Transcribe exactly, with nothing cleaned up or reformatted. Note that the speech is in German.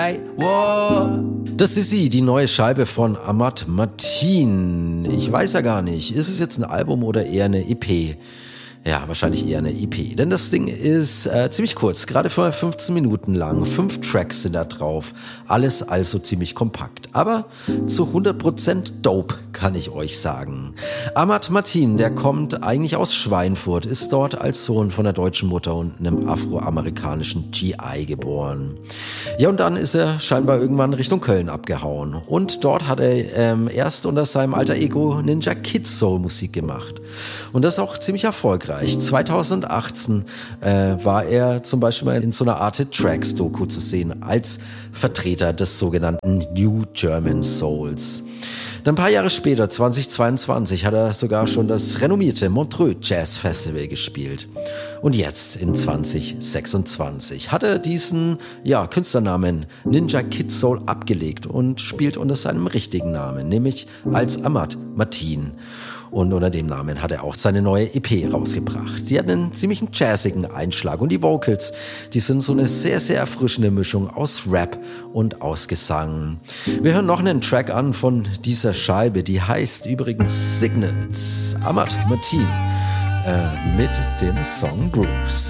Das ist sie, die neue Scheibe von Ahmad Mateen. Ich weiß ja gar nicht, ist es jetzt ein Album oder eher eine E P? Ja, wahrscheinlich eher eine E P, denn das Ding ist äh, ziemlich kurz, gerade für fünfzehn Minuten lang. Fünf Tracks sind da drauf, alles also ziemlich kompakt, aber zu hundert Prozent dope, kann ich euch sagen. Ahmad Mateen, der kommt eigentlich aus Schweinfurt, ist dort als Sohn von einer deutschen Mutter und einem afroamerikanischen G I geboren. Ja, und dann ist er scheinbar irgendwann Richtung Köln abgehauen und dort hat er ähm, erst unter seinem alter Ego Ninja Kid Soul Musik gemacht und das auch ziemlich erfolgreich. zwanzig achtzehn äh, war er zum Beispiel mal in so einer Arte Tracks Doku zu sehen als Vertreter des sogenannten New German Souls. Dann ein paar Jahre später, zwanzig zweiundzwanzig, hat er sogar schon das renommierte Montreux Jazz Festival gespielt. Und jetzt in zwanzig sechsundzwanzig hat er diesen ja, Künstlernamen Ninja Kid Soul abgelegt und spielt unter seinem richtigen Namen, nämlich als Ahmad Mateen. Und unter dem Namen hat er auch seine neue E P rausgebracht. Die hat einen ziemlichen jazzigen Einschlag und die Vocals, die sind so eine sehr, sehr erfrischende Mischung aus Rap und aus Gesang. Wir hören noch einen Track an von dieser Scheibe, die heißt übrigens Signals. Ahmad Mateen äh, mit dem Song Bruce.